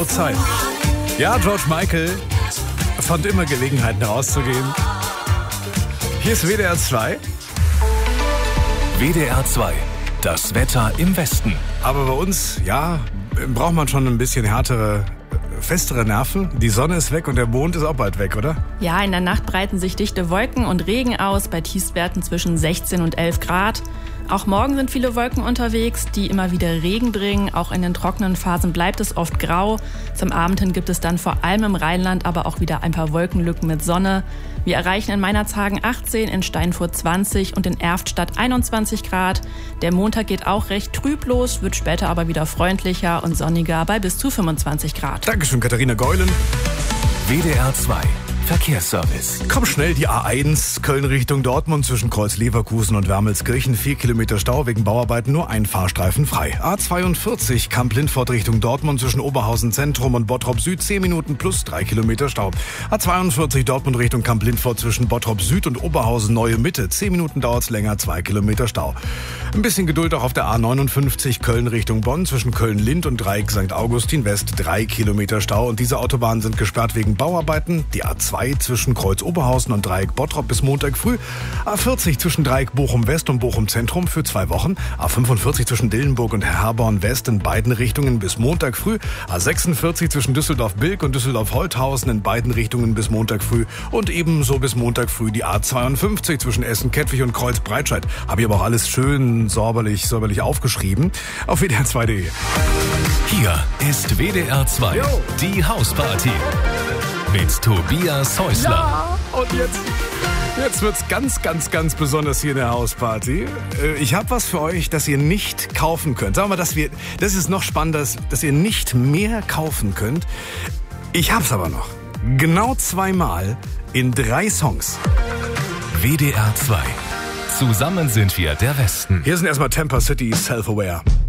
zur Zeit. Ja, George Michael fand immer Gelegenheiten rauszugehen. Hier ist WDR 2. WDR 2, das Wetter im Westen. Aber bei uns, ja, braucht man schon ein bisschen festere Nerven. Die Sonne ist weg und der Mond ist auch bald weg, oder? Ja, in der Nacht breiten sich dichte Wolken und Regen aus, bei Tiefstwerten zwischen 16 und 11 Grad. Auch morgen sind viele Wolken unterwegs, die immer wieder Regen bringen. Auch in den trockenen Phasen bleibt es oft grau. Zum Abend hin gibt es dann vor allem im Rheinland aber auch wieder ein paar Wolkenlücken mit Sonne. Wir erreichen in Meinerzhagen 18, in Steinfurt 20 und in Erftstadt 21 Grad. Der Montag geht auch recht trüb los, wird später aber wieder freundlicher und sonniger bei bis zu 25 Grad. Dankeschön, Katharina Geulen. WDR 2, Verkehrsservice. Komm schnell, die A1 Köln Richtung Dortmund zwischen Kreuz Leverkusen und Wermelskirchen. 4 Kilometer Stau wegen Bauarbeiten, nur ein Fahrstreifen frei. A42 Kamp-Lindfort Richtung Dortmund zwischen Oberhausen Zentrum und Bottrop Süd. 10 Minuten plus 3 Kilometer Stau. A42 Dortmund Richtung Kamp-Lindfort zwischen Bottrop Süd und Oberhausen Neue Mitte. 10 Minuten dauert's länger, 2 Kilometer Stau. Ein bisschen Geduld auch auf der A59 Köln Richtung Bonn zwischen Köln-Lind und Dreieck St. Augustin West. 3 Kilometer Stau und diese Autobahnen sind gesperrt wegen Bauarbeiten. Die A2 zwischen Kreuz Oberhausen und Dreieck Bottrop bis Montag früh. A40 zwischen Dreieck Bochum West und Bochum Zentrum für 2 Wochen. A45 zwischen Dillenburg und Herborn West in beiden Richtungen bis Montag früh. A46 zwischen Düsseldorf-Bilk und Düsseldorf-Holthausen in beiden Richtungen bis Montag früh. Und ebenso bis Montag früh die A52 zwischen Essen-Kettwig und Kreuz-Breitscheid. Habe ich aber auch alles schön säuberlich aufgeschrieben. Auf WDR2.de. Hier ist WDR 2, die Hausparty. Mit Tobias Häusler. Ja, und jetzt wird's ganz besonders hier in der Hausparty. Ich habe was für euch, das ihr nicht kaufen könnt. Sagen wir mal, das ist noch spannender, dass ihr nicht mehr kaufen könnt. Ich hab's aber noch. Genau 2-mal in 3 Songs. WDR 2. Zusammen sind wir der Westen. Hier sind erstmal Temper City, Self-Aware.